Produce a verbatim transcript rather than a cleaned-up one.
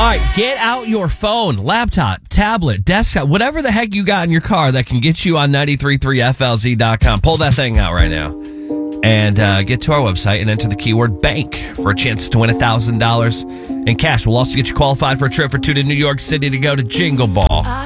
right, get out your phone, laptop, tablet, desktop, whatever the heck you got in your car that can get you on ninety-three point three F L Z dot com. Pull that thing out right now and uh, get to our website and enter the keyword bank for a chance to win one thousand dollars in cash. We'll also get you qualified for a trip for two to New York City to go to Jingle Ball.